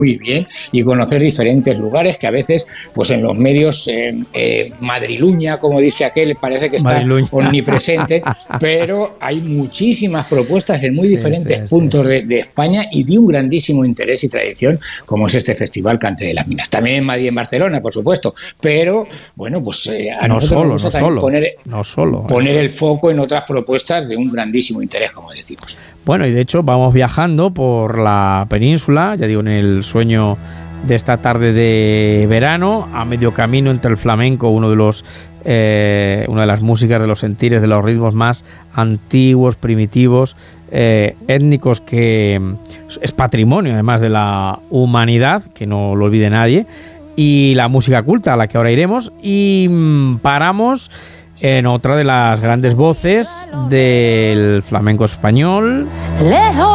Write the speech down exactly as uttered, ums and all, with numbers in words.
muy bien y conocer diferentes lugares que a veces, pues en los medios, eh, eh, Madriluña, como dice aquel, parece que está Madriluña. omnipresente, pero hay muchísimas propuestas en muy Sí, diferentes sí, puntos sí, de, de España y de un grandísimo interés y tradición, como es este Festival Cante de las Minas. También en Madrid y en Barcelona, por supuesto, pero bueno, pues eh, a No nosotros solo, nos gusta no también solo, poner, no solo. poner eso. el foco en otras propuestas de un grandísimo interés, como decimos. Bueno, y de hecho vamos viajando por la península, ya digo, en el sueño de esta tarde de verano, a medio camino entre el flamenco, uno de los eh, una de las músicas, de los sentires, de los ritmos más antiguos, primitivos, eh, étnicos, que es patrimonio además de la humanidad, que no lo olvide nadie, y la música culta a la que ahora iremos, y mmm, paramos en otra de las grandes voces del flamenco español. Lejos.